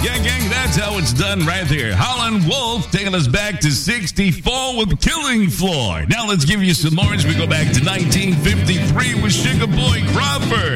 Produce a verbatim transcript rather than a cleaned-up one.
Yeah, gang, that's how it's done right there. Holland Wolf taking us back to sixty-four with Killing Floor. Now let's give you some more as we go back to nineteen fifty-three with Sugar Boy Crawford.